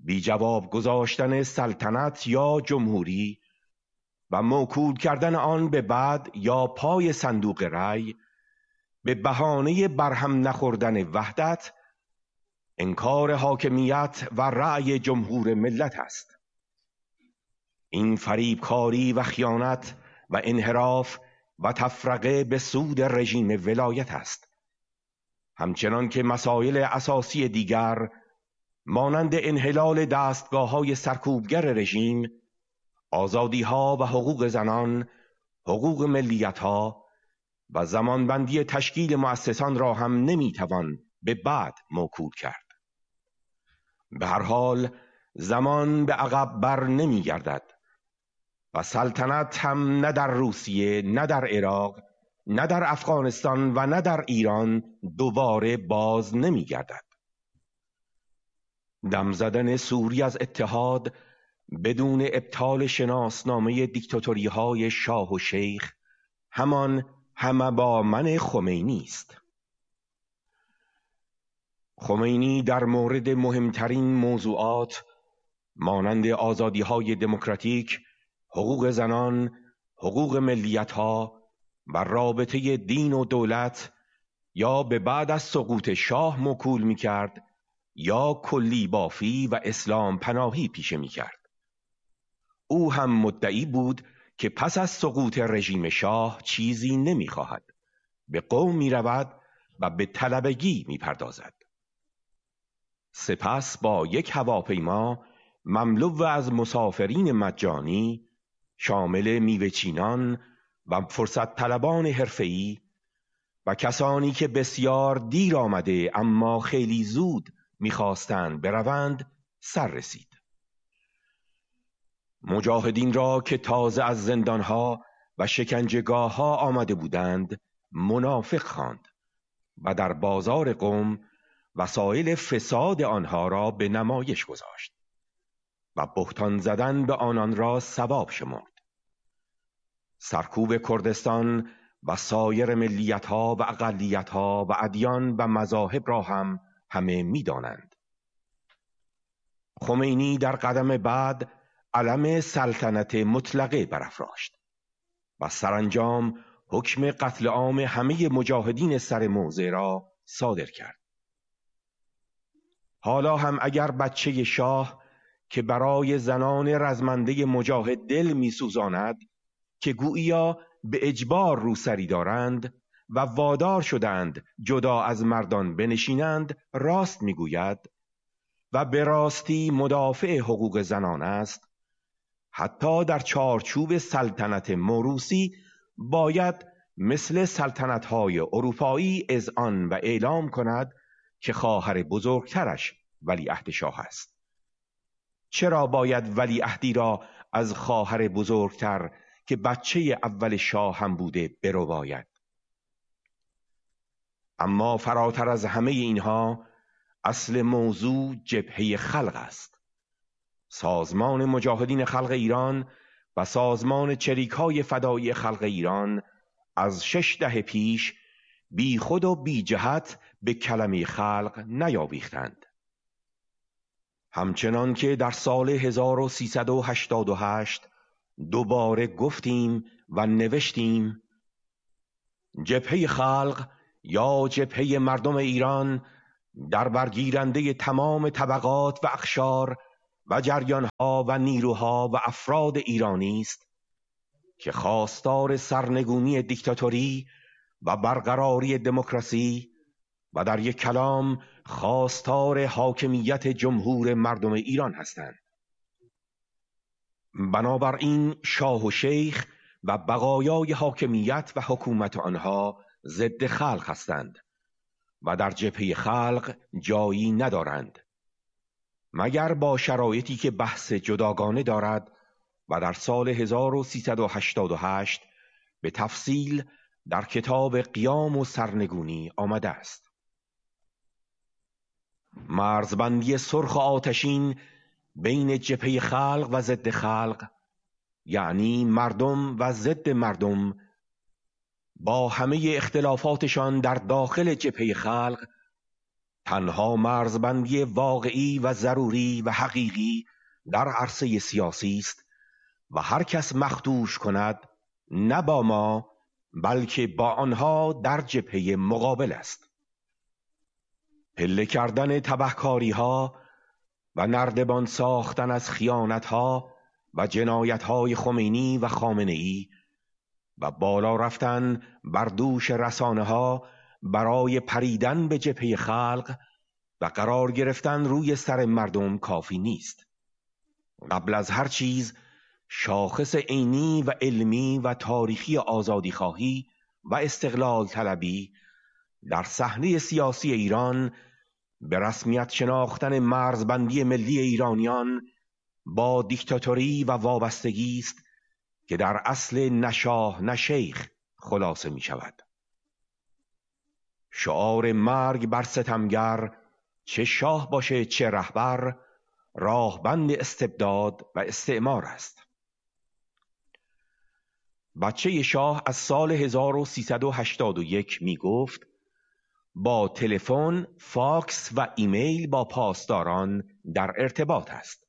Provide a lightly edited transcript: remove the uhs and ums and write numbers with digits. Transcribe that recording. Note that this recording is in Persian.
بی جواب گذاشتن سلطنت یا جمهوری و موکول کردن آن به بعد یا پای صندوق رأی به بهانه برهم نخوردن وحدت، انکار حاکمیت و رأی جمهور ملت است. این فریبکاری و خیانت و انحراف و تفرقه به سود رژیم ولایت است. همچنان که مسائل اساسی دیگر مانند انحلال دستگاه‌های سرکوبگر رژیم، آزادی‌ها و حقوق زنان، حقوق ملیت‌ها و زمانبندی تشکیل مؤسسان را هم نمی‌توان به بعد موکول کرد. به هر حال زمان به عقب بر نمی‌گردد و سلطنت هم نه در روسیه، نه در عراق، نه در افغانستان و نه در ایران دوباره باز نمی‌گردد. دم زدن سوری از اتحاد بدون ابطال شناسنامه دیکتاتوری‌های شاه و شیخ همان همه با من خمینی است. خمینی در مورد مهمترین موضوعات مانند آزادی‌های دموکراتیک، حقوق زنان، حقوق ملیت‌ها و رابطه دین و دولت یا به بعد از سقوط شاه موکول می‌کرد یا کلی بافی و اسلام پناهی پیشه می‌کرد. او هم مدعی بود که پس از سقوط رژیم شاه چیزی نمی‌خواهد، به قوم می‌رود و به طلبگی می‌پردازد. سپس با یک هواپیما مملو از مسافرین مجانی شامل میوه‌چینان و فرصت طلبان حرفه‌ای و کسانی که بسیار دیر آمده اما خیلی زود می‌خواستند بروند سر رسید. مجاهدین را که تازه از زندانها و شکنجهگاه‌ها آمده بودند منافق خواند و در بازار قم وسایل فساد آنها را به نمایش گذاشت و بهتان زدن به آنان را ثواب شمرد. سرکوب کردستان و سایر ملیت‌ها و اقلیت‌ها و ادیان و مذاهب را هم همه می‌دانند. خمینی در قدم بعد علم سلطنت مطلقه برافراشت و سرانجام حکم قتل عام همه مجاهدین سر موضع را صادر کرد. حالا هم اگر بچه شاه که برای زنان رزمنده مجاهد دل می‌سوزاند که گوییا به اجبار روسری دارند و وادار شدند جدا از مردان بنشینند راست می‌گوید و به راستی مدافع حقوق زنان است، حتی در چارچوب سلطنت موروثی باید مثل سلطنت‌های اروپایی اذعان و اعلام کند که خواهر بزرگترش ولیعهد شاه است. چرا باید ولیعهدی را از خواهر بزرگتر که بچه اول شاه هم بوده برباید؟ اما فراتر از همه اینها اصل موضوع جبهه خلق است. سازمان مجاهدین خلق ایران و سازمان چریک‌های فدایی خلق ایران از 6 دهه پیش بی خود و بی جهت به کلمه خلق نیاویختند. همچنان که در سال 1388 دوباره گفتیم و نوشتیم جبهه خلق یا جبهه مردم ایران در برگیرنده تمام طبقات و اقشار و جریانها و نیروها و افراد ایرانی است که خواستار سرنگونی دیکتاتوری و برقراری دموکراسی و در یک کلام خواستار حاکمیت جمهور مردم ایران هستند. بنابراین شاه و شیخ و بقایای حاکمیت و حکومت آنها ضد خلق هستند و در جبهه خلق جایی ندارند، مگر با شرایطی که بحث جداگانه دارد و در سال 1388 به تفصیل در کتاب قیام و سرنگونی آمده است. مرزبندی سرخ و آتشین بین جبهه خلق و ضد خلق، یعنی مردم و ضد مردم، با همه اختلافاتشان در داخل جبهه خلق تنها مرزبندی واقعی و ضروری و حقیقی در عرصه سیاسی است و هر کس مخدوش کند نه با ما بلکه با آنها در جبهه مقابل است. پله کردن تبهکاری ها و نردبان ساختن از خیانت ها و جنایت های خمینی و خامنه ای و بالا رفتن بر دوش رسانه ها برای پریدن به جبهه خلق و قرار گرفتن روی سر مردم کافی نیست. قبل از هر چیز شاخص عینی و علمی و تاریخی آزادی خواهی و استقلال طلبی در صحنه سیاسی ایران به رسمیت شناختن مرزبندی ملی ایرانیان با دیکتاتوری و وابستگی است که در اصل نه شاه نه شیخ خلاصه می شود. شعار مرگ بر ستمگر، چه شاه باشه چه رهبر، راهبند استبداد و استعمار است. بچه شاه از سال 1381 می گفت با تلفن، فاکس و ایمیل با پاسداران در ارتباط است.